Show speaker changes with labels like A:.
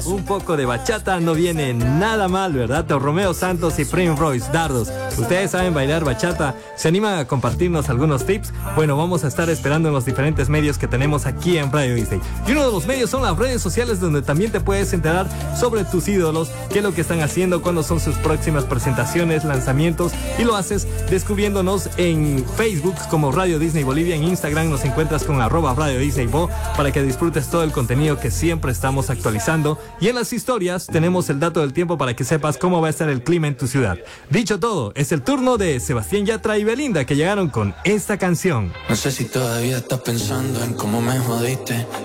A: Un poco de bachata no viene nada mal, ¿verdad? Romeo Santos y Prince Royce, Dardos. ¿Ustedes saben bailar bachata? ¿Se animan a compartirnos algunos tips? Bueno, vamos a estar esperando en los diferentes medios que tenemos aquí en Radio Disney. Y uno de los medios son las redes sociales, donde también te puedes enterar sobre tus ídolos, qué es lo que están haciendo, cuándo son sus próximas presentaciones, lanzamientos, y lo haces descubriéndonos en Facebook como Radio Disney Bolivia. En Instagram nos encuentras con @Radio Disney Bo, para que disfrutes todo el contenido que siempre estamos actualizando. Y en las historias tenemos el dato del tiempo para que sepas cómo va a estar el clima en tu ciudad. Dicho todo, es el turno de Sebastián Yatra y Belinda, que llegaron con esta canción.
B: No sé si todavía estás pensando en cómo me jodiste.